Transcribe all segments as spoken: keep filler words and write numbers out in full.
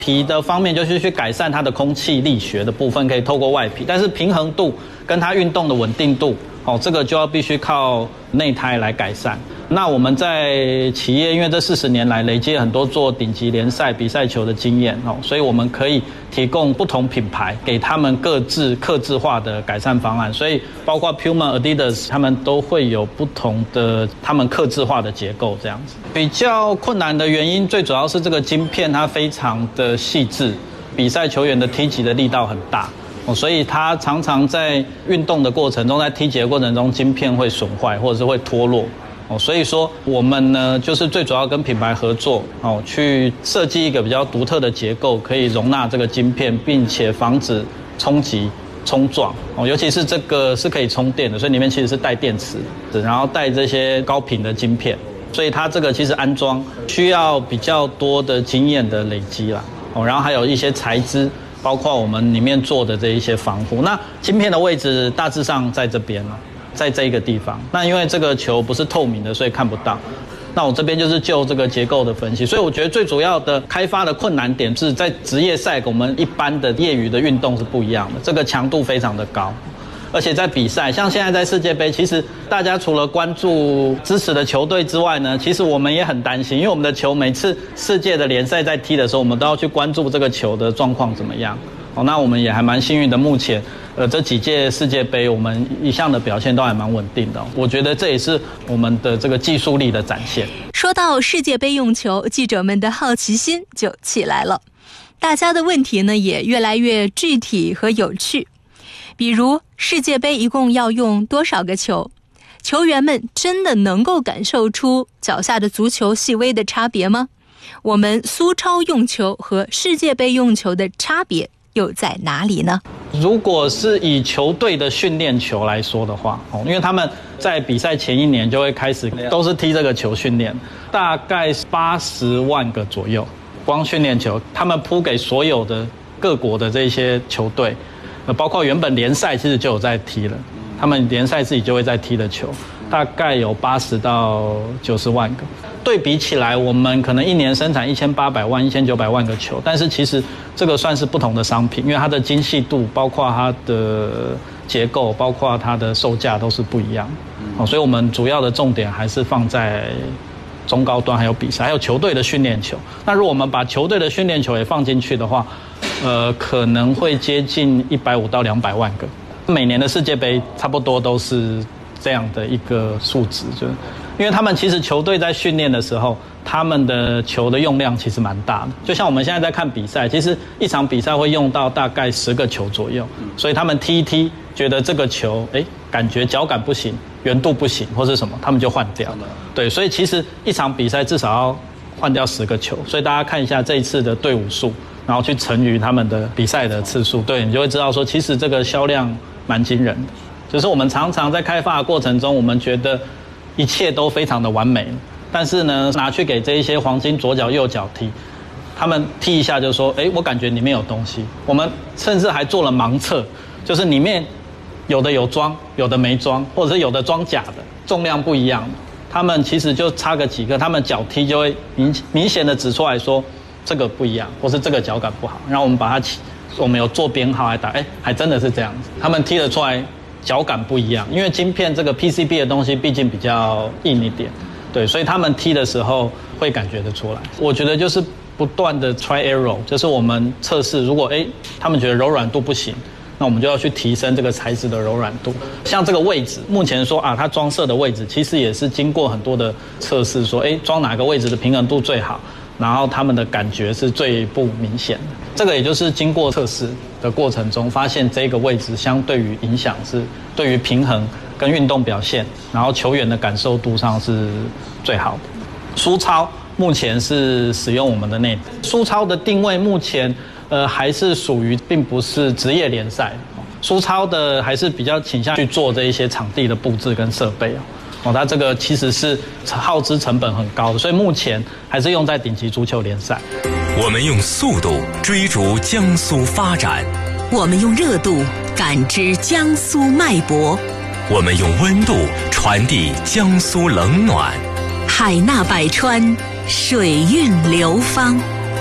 皮的方面就是去改善它的空气力学的部分，可以透过外皮，但是平衡度跟它运动的稳定度，哦，这个就要必须靠内胎来改善。那我们在企业，因为这四十年来累积很多做顶级联赛比赛球的经验，哦，所以我们可以提供不同品牌给他们各自客制化的改善方案。所以包括 Puma、Adidas 他们都会有不同的他们客制化的结构这样子。比较困难的原因，最主要是这个晶片它非常的细致，比赛球员的踢击的力道很大。哦，所以它常常在运动的过程中，在踢击的过程中，晶片会损坏或者是会脱落。哦，所以说我们呢，就是最主要跟品牌合作，哦，去设计一个比较独特的结构，可以容纳这个晶片，并且防止冲击、冲撞。哦，尤其是这个是可以充电的，所以里面其实是带电池，然后带这些高频的晶片，所以它这个其实安装需要比较多的经验的累积啦。哦，然后还有一些材质。包括我们里面做的这一些防护，那晶片的位置大致上在这边了，在这一个地方。那因为这个球不是透明的，所以看不到。那我这边就是就这个结构的分析，所以我觉得最主要的开发的困难点是在职业赛跟我们一般的业余的运动是不一样的，这个强度非常的高。而且在比赛，像现在在世界杯，其实大家除了关注支持的球队之外呢，其实我们也很担心，因为我们的球每次世界的联赛在踢的时候，我们都要去关注这个球的状况怎么样。哦，那我们也还蛮幸运的，目前呃这几届世界杯，我们一向的表现都还蛮稳定的。我觉得这也是我们的这个技术力的展现。 说到世界杯用球，记者们的好奇心就起来了，大家的问题呢也越来越具体和有趣。比如世界杯一共要用多少个球？球员们真的能够感受出脚下的足球细微的差别吗？我们苏超用球和世界杯用球的差别又在哪里呢？ 如果是以球队的训练球来说的话，因为他们在比赛前一年就会开始都是踢这个球训练，大概八十万个左右，光训练球，他们铺给所有的各国的这些球队。包括原本联赛其实就有在踢了，他们联赛自己就会在踢的球，大概有八十到九十万个。对比起来，我们可能一年生产一千八百万、一千九百万个球，但是其实这个算是不同的商品，因为它的精细度、包括它的结构、包括它的售价都是不一样的。所以我们主要的重点还是放在中高端，还有比赛，还有球队的训练球。那如果我们把球队的训练球也放进去的话，呃，可能会接近一百五到两百万个。每年的世界杯差不多都是这样的一个数值，就因为他们其实球队在训练的时候，他们的球的用量其实蛮大的。就像我们现在在看比赛，其实一场比赛会用到大概十个球左右，所以他们踢一踢，觉得这个球，哎，感觉脚感不行，圆度不行，或是什么，他们就换掉。对，所以其实一场比赛至少要换掉十个球，所以大家看一下这一次的队伍数，然后去乘以他们的比赛的次数，对，你就会知道说，其实这个销量蛮惊人的。就是我们常常在开发的过程中，我们觉得一切都非常的完美，但是呢，拿去给这一些黄金左脚右脚踢，他们踢一下就说，哎，我感觉里面有东西。我们甚至还做了盲测，就是里面有的有装，有的没装，或者是有的装假的，重量不一样。他们其实就差个几个，他们脚踢就会明明显的指出来说这个不一样，或是这个脚感不好。然后我们把它，我们有做编号来打，哎，还真的是这样子。他们踢得出来脚感不一样，因为晶片这个 P C B 的东西毕竟比较硬一点，对，所以他们踢的时候会感觉得出来。我觉得就是不断的 try error， 就是我们测试，如果哎他们觉得柔软度不行，那我们就要去提升这个材质的柔软度。像这个位置，目前说啊，它装设的位置其实也是经过很多的测试，说哎装哪个位置的平衡度最好，然后他们的感觉是最不明显的。这个也就是经过测试的过程中，发现这个位置相对于影响是对于平衡跟运动表现，然后球员的感受度上是最好的。苏超目前是使用我们的内胆，苏超的定位目前呃还是属于并不是职业联赛，苏超的还是比较倾向去做这一些场地的布置跟设备哦，它这个其实是耗资成本很高的，所以目前还是用在顶级足球联赛。 我们用速度追逐江苏发展， 我们用热度感知江苏脉搏， 我们用温度传递江苏冷暖。 海纳百川，水韵流芳，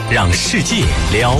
让世界了